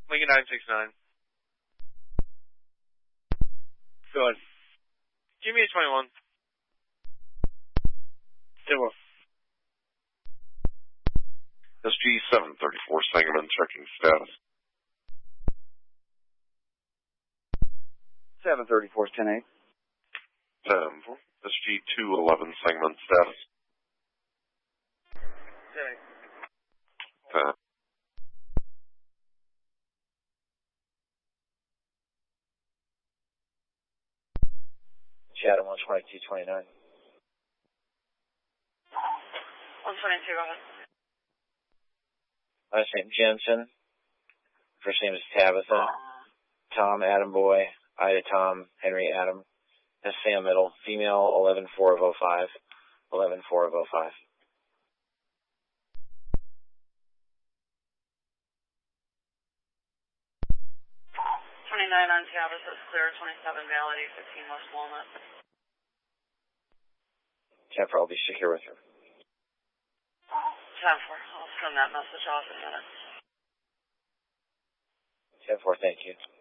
Lincoln 969. Go ahead. Give me a 21. Timber. SG 734 Sangamon checking status. 734 is 10-8. 10-4. SG 211 Sangamon status. 10-8. 10. Chatham 12229. 122, go ahead. Last name Jensen. First name is Tabitha. Tom, Adam Boy. Ida Tom, Henry Adam. That's Sam Middle. Female 11-4 of 05. 11-4 of 05. 29 on Tabitha, it's clear. 27 valid, 815 West Walnut. 10-4, I'll be secure with her. 10-4, I'll send that message off in a minute. 10-4, thank you.